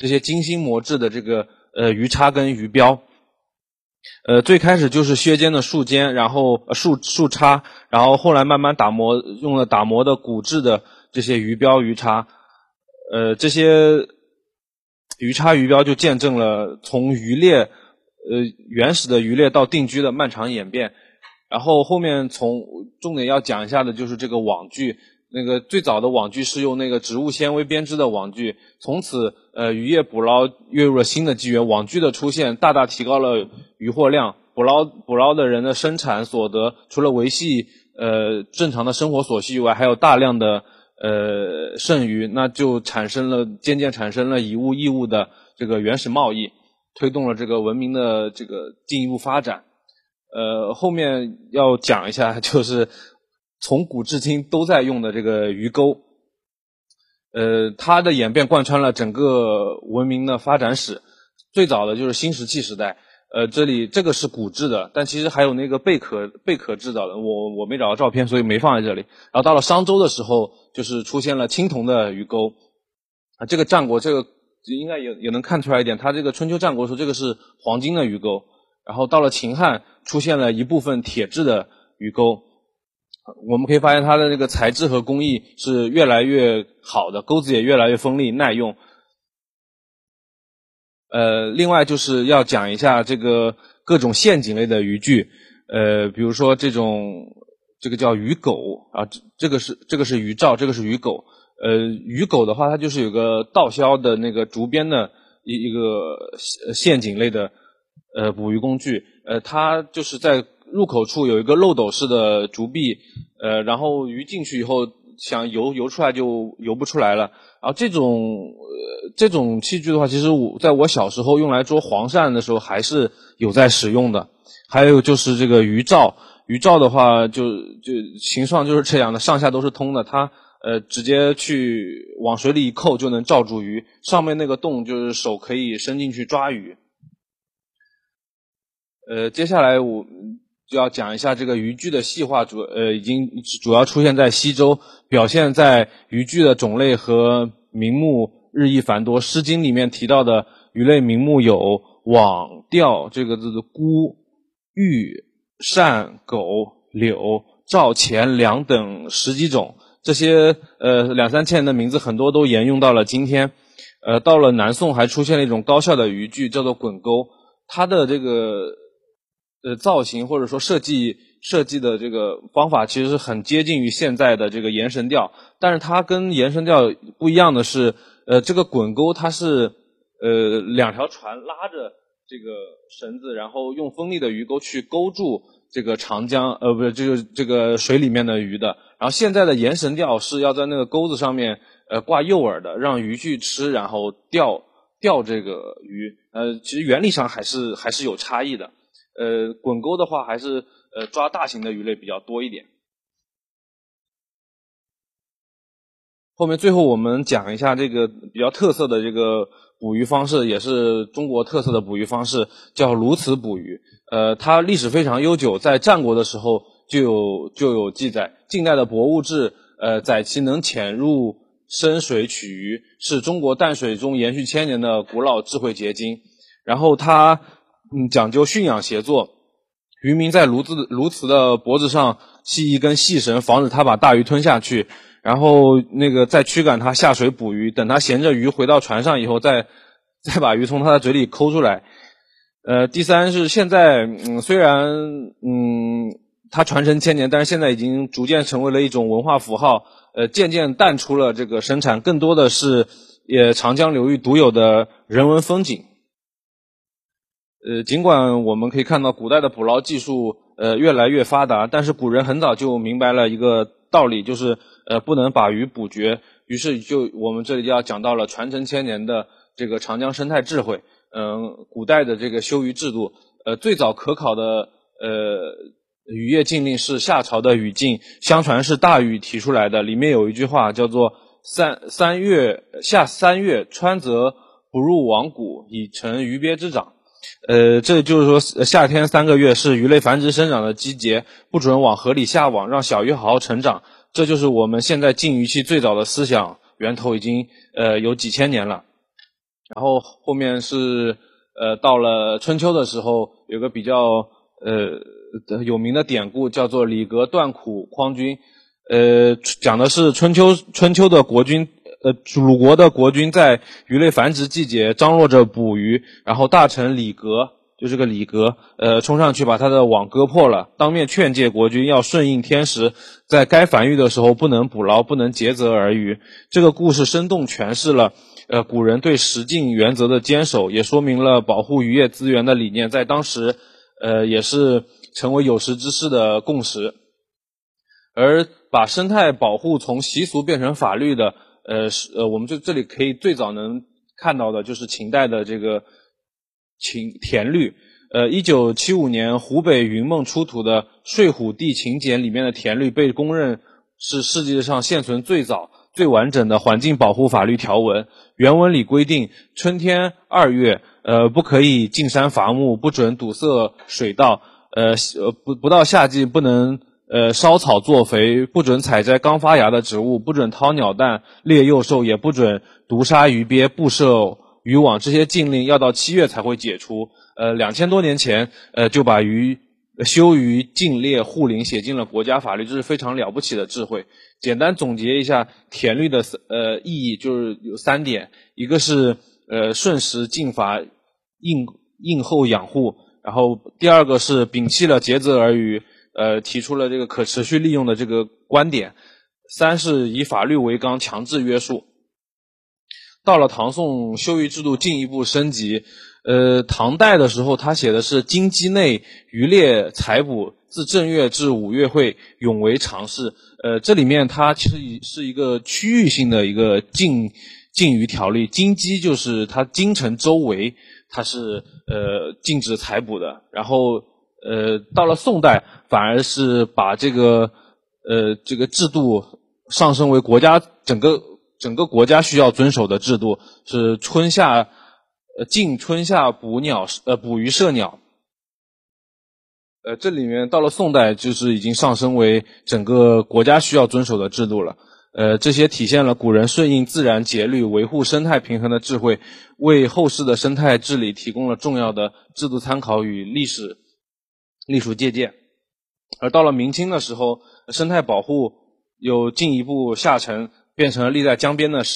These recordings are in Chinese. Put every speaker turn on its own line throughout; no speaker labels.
这些精心磨制的这个鱼叉跟鱼标。最开始就是削尖的树尖，然后树叉，然后后来慢慢用了打磨的骨质的这些鱼标鱼叉。这些鱼叉鱼标就见证了从渔猎原始的渔猎到定居的漫长演变。然后后面重点要讲一下的就是这个网具。那个最早的网具是用那个植物纤维编织的网具，从此渔业捕捞跃入了新的纪元。网具的出现大大提高了渔获量，捕捞的人的生产所得除了维系正常的生活所需以外，还有大量的剩余，那就渐渐产生了以物易物的这个原始贸易，推动了这个文明的这个进一步发展。后面要讲一下就是从古至今都在用的这个鱼钩。它的演变贯穿了整个文明的发展史。最早的就是新石器时代，这个是骨制的，但其实还有那个贝壳制造的，我没找到照片，所以没放在这里。然后到了商周的时候，就是出现了青铜的鱼钩。这个战国这个应该也能看出来一点，它这个春秋战国的时候这个是黄金的鱼钩。然后到了秦汉出现了一部分铁制的鱼钩。我们可以发现它的这个材质和工艺是越来越好的，钩子也越来越锋利耐用。另外就是要讲一下这个各种陷阱类的渔具。比如说这个叫鱼狗啊，这个是鱼罩，这个是鱼狗。鱼狗的话，它就是有个倒销的那个竹编的一个陷阱类的捕鱼工具。它就是在入口处有一个漏斗式的竹壁，然后鱼进去以后想游出来就游不出来了。然后这种器具的话，其实在我小时候用来捉黄鳝的时候还是有在使用的。还有就是这个鱼罩的话就形状就是这样的，上下都是通的，它直接去往水里一扣就能罩住鱼，上面那个洞就是手可以伸进去抓鱼。接下来我就要讲一下这个渔具的细化，已经主要出现在西周，表现在渔具的种类和名目日益繁多。诗经里面提到的鱼类名目有网、钓，这个字的钴、玉、鳝、狗、柳、棹、钱、梁等10几种。这些2-3千人的名字很多都沿用到了今天。到了南宋还出现了一种高效的渔具，叫做滚钩。它的这个造型或者说设计的这个方法其实是很接近于现在的这个延绳钓，但是它跟延绳钓不一样的是，这个滚钩它是2条船拉着这个绳子，然后用锋利的鱼钩去勾住这个长江不是这个水里面的鱼的。然后现在的延绳钓是要在那个钩子上面挂诱饵的，让鱼去吃，然后钓这个鱼。其实原理上还是有差异的。滚钩的话还是抓大型的鱼类比较多一点。后面最后我们讲一下这个比较特色的这个捕鱼方式，也是中国特色的捕鱼方式，叫鸬鹚捕鱼。它历史非常悠久，在战国的时候就有记载。近代的博物志载其能潜入深水取鱼，是中国淡水中延续千年的古老智慧结晶。然后它讲究驯养协作，渔民在鸬鹚的脖子上系一根细绳，防止它把大鱼吞下去，然后再驱赶它下水捕鱼，等它衔着鱼回到船上以后，再把鱼从它的嘴里抠出来。第三是现在虽然它传承千年，但是现在已经逐渐成为了一种文化符号，渐渐淡出了这个生产，更多的是长江流域独有的人文风景。尽管我们可以看到古代的捕捞技术越来越发达，但是古人很早就明白了一个道理，就是不能把鱼捕绝。于是我们这里就要讲到了传承千年的这个长江生态智慧。古代的这个修渔制度，最早可考的渔业禁令是夏朝的渔禁，相传是大禹提出来的。里面有一句话叫做夏三月川泽不入网谷，以成鱼鳖之长。这就是说夏天3个月是鱼类繁殖生长的季节，不准往河里下网，让小鱼好好成长。这就是我们现在禁渔期最早的思想源头，已经有几千年了。 然后后面是到了春秋的时候，有个比较有名的典故叫做李革断苦匡君，讲的是春秋的国君，鲁国的国君在鱼类繁殖季节张罗着捕鱼，然后大臣李革，就这个李革，冲上去把他的网割破了，当面劝诫国君要顺应天时，在该繁育的时候不能捕捞，不能竭泽而渔。这个故事生动诠释了古人对实境原则的坚守，也说明了保护渔业资源的理念在当时也是成为有识之士的共识。而把生态保护从习俗变成法律的我们这里可以最早能看到的就是秦代的这个田律。1975年湖北云梦出土的睡虎地秦简里面的田律被公认是世界上现存最早最完整的环境保护法律条文。原文里规定，春天2月不可以进山伐木，不准堵塞水道，不到夏季不能烧草作肥，不准采摘刚发芽的植物，不准掏鸟蛋猎幼兽，也不准毒杀鱼鳖布设渔网。这些禁令要到7月才会解除。2000多年前就把修鱼禁猎护林写进了国家法律，这是非常了不起的智慧。简单总结一下田律的意义，就是有3点，一个是顺时禁伐，应后养护，然后第二个是摒弃了竭泽而渔，提出了这个可持续利用的这个观点。3是以法律为纲，强制约束。到了唐宋，修渔制度进一步升级。唐代的时候，他写的是京畿内渔猎采捕自正月至5月会，永为常事。这里面它其实是一个区域性的一个禁渔条例。京畿就是它京城周围，它是禁止采捕的。然后到了宋代，反而是把这个制度上升为整个国家需要遵守的制度，是禁春夏捕鱼射鸟。这里面到了宋代就是已经上升为整个国家需要遵守的制度了。这些体现了古人顺应自然节律、维护生态平衡的智慧，为后世的生态治理提供了重要的制度参考与历史借鉴。而到了明清的时候，生态保护又进一步下沉，变成了立在江边的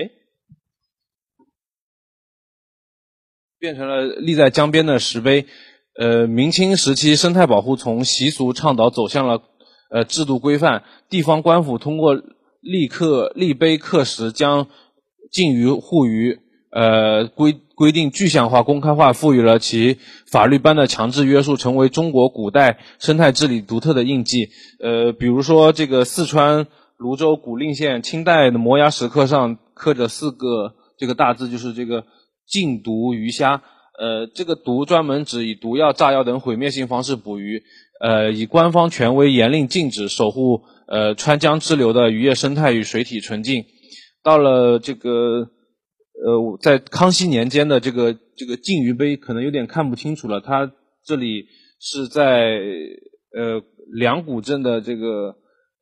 石碑。明清时期，生态保护从习俗倡导走向了制度规范。地方官府通过立碑刻石，将禁渔护渔规定具象化、公开化，赋予了其法律般的强制约束，成为中国古代生态治理独特的印记。比如说这个四川泸州古蔺县清代的摩崖石刻上刻着4个这个大字，就是这个禁毒鱼虾。这个毒专门指以毒药、炸药等毁灭性方式捕鱼，以官方权威严令禁止，守护川江支流的渔业生态与水体纯净。到了这个在康熙年间的这个禁渔碑可能有点看不清楚了，它这里是在梁谷镇的这个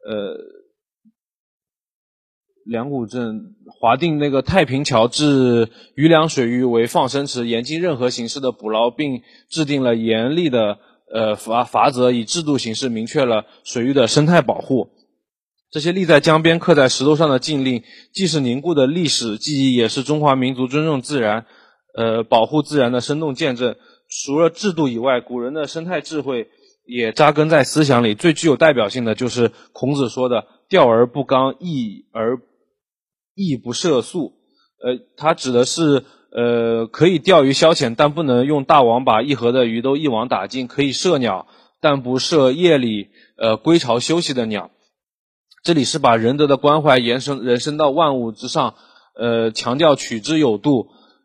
梁谷镇划定那个太平桥至余梁水域为放生池，严禁任何形式的捕捞，并制定了严厉的罚则，以制度形式明确了水域的生态保护。这些立在江边、刻在石头上的禁令，既是凝固的历史记忆，也是中华民族尊重自然、保护自然的生动见证。除了制度以外，古人的生态智慧也扎根在思想里。最具有代表性的就是孔子说的“钓而不刚，亦不涉宿”。它指的是可以钓鱼消遣，但不能用大网把一河的鱼都一网打尽；可以射鸟，但不射夜里归巢休息的鸟。这里是把仁德的关怀延伸到万物之上，强调取之有度，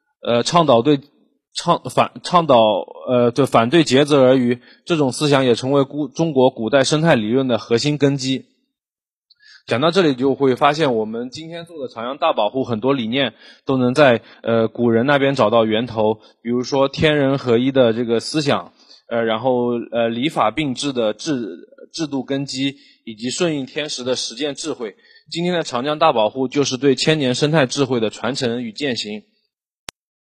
反对竭泽而渔。这种思想也成为中国古代生态理论的核心根基。讲到这里就会发现，我们今天做的长江大保护很多理念都能在古人那边找到源头，比如说天人合一的这个思想，然后礼法并治的制度根基，以及顺应天时的实践智慧。今天的长江大保护就是对千年生态智慧的传承与践行。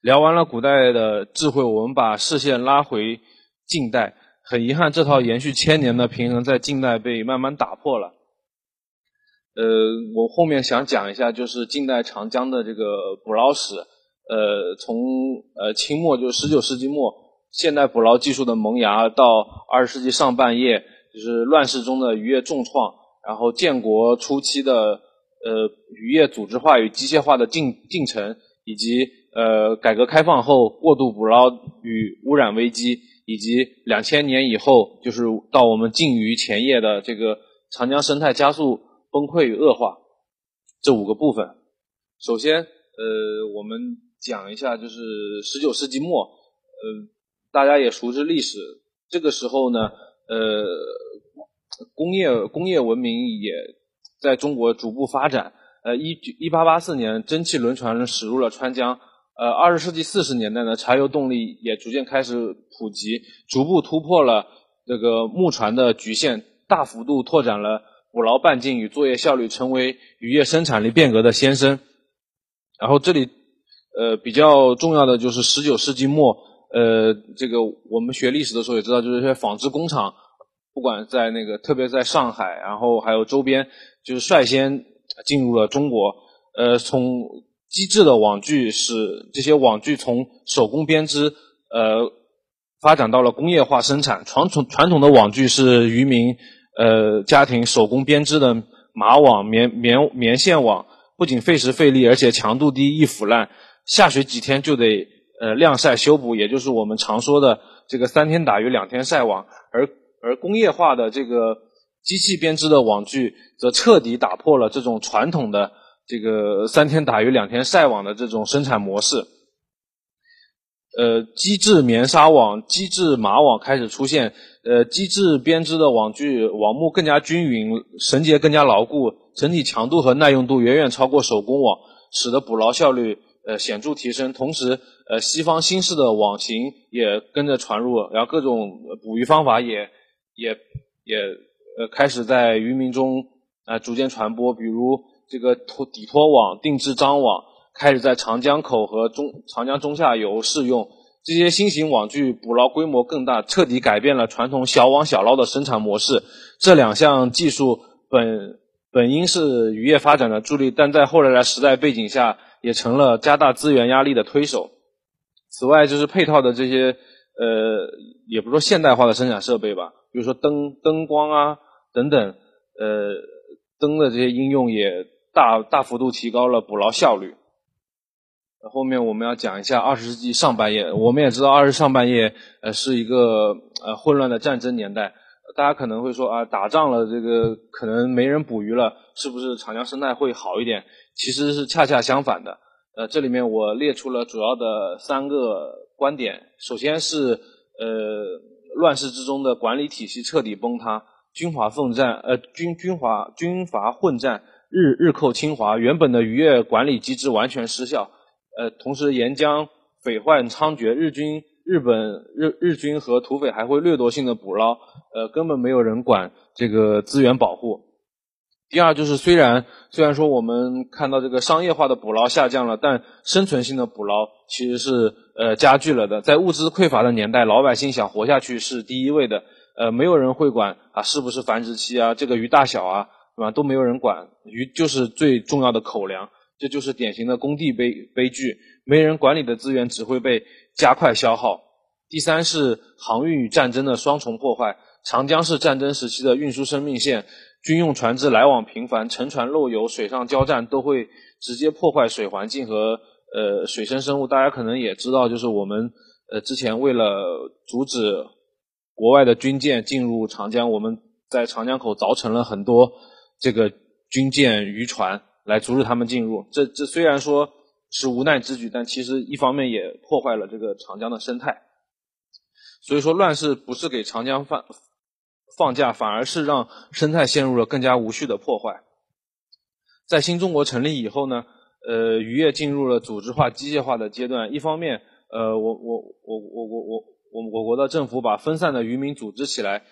聊完了古代的智慧，我们把视线拉回近代。很遗憾，这套延续千年的平衡在近代被慢慢打破了。我后面想讲一下，就是近代长江的这个捕捞史。从清末，就是19世纪末，现代捕捞技术的萌芽，到20世纪上半叶，就是乱世中的渔业重创，然后建国初期的渔业组织化与机械化的进程，以及改革开放后过度捕捞与污染危机，以及2000年以后，就是到我们禁渔前夜的这个长江生态加速崩溃与恶化，这5个部分。首先我们讲一下就是19世纪末，大家也熟知历史，这个时候呢工业文明也在中国逐步发展。1884年蒸汽轮船驶入了川江。20世纪40年代呢，柴油动力也逐渐开始普及，逐步突破了这个木船的局限，大幅度拓展了捕捞半径与作业效率，成为渔业生产力变革的先声。然后这里比较重要的就是19世纪末，这个我们学历史的时候也知道，就是这些纺织工厂，不管在特别在上海，然后还有周边，就是率先进入了中国。从机制的网具使这些网具从手工编织发展到了工业化生产。传统的网具是渔民家庭手工编织的麻网、棉线网，不仅费时费力，而且强度低、易腐烂，下水几天就得晾晒修补，也就是我们常说的这个3天打鱼2天晒网。而工业化的这个机器编织的网具则彻底打破了这种传统的这个3天打鱼2天晒网的这种生产模式。机制棉纱网、机制麻网开始出现。机制编织的网具网目更加均匀，绳结更加牢固，整体强度和耐用度远远超过手工网，使得捕捞效率显著提升。同时西方新式的网型也跟着传入，然后各种捕鱼方法也开始在渔民中逐渐传播，比如这个底拖网、定制张网开始在长江口和长江中下游适用。这些新型网具捕捞规模更大，彻底改变了传统小网小捞的生产模式。这2项技术本应是渔业发展的助力，但在后来的时代背景下，也成了加大资源压力的推手。此外，就是配套的这些也不说现代化的生产设备吧，比如说灯光啊等等，灯的这些应用也大幅度提高了捕捞效率。后面我们要讲一下20世纪上半叶。我们也知道20世纪上半叶是一个混乱的战争年代。大家可能会说打仗了，这个可能没人捕鱼了，是不是长江生态会好一点？其实是恰恰相反的。这里面我列出了主要的3个观点。首先是乱世之中的管理体系彻底崩塌，军阀混战，日寇侵华，原本的渔业管理机制完全失效。同时沿江匪患猖獗，日军和土匪还会掠夺性的捕捞，根本没有人管这个资源保护。第二就是虽然说我们看到这个商业化的捕捞下降了，但生存性的捕捞其实是加剧了的。在物资匮乏的年代，老百姓想活下去是第一位的，没有人会管是不是繁殖期这个鱼大小对吧，都没有人管，鱼就是最重要的口粮。这就是典型的工地悲剧，没人管理的资源只会被加快消耗。第三是航运与战争的双重破坏。长江是战争时期的运输生命线，军用船只来往频繁，沉船漏油、水上交战都会直接破坏水环境和水生生物。大家可能也知道，就是我们之前为了阻止国外的军舰进入长江，我们在长江口凿沉了很多这个军舰、渔船来阻止他们进入。这虽然说是无奈之举，但其实一方面也破坏了这个长江的生态。所以说乱世不是给长江放假，反而是让生态陷入了更加无序的破坏。在新中国成立以后呢，渔业进入了组织化、机械化的阶段。一方面，我国的政府把分散的渔民组织起来，